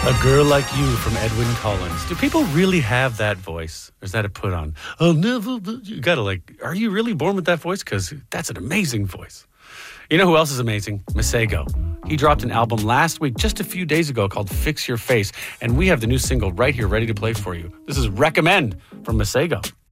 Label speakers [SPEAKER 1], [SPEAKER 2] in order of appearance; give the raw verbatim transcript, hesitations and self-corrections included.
[SPEAKER 1] A Girl Like You from Edwyn Collins. Do people really have that voice? Or is that a put on? I'll never, you gotta like, are you really born with that voice? Because that's an amazing voice. You know who else is amazing? Masego. He dropped an album last week, just a few days ago, called Fix Your Face. And we have the new single right here ready to play for you. This is Recommend from Masego.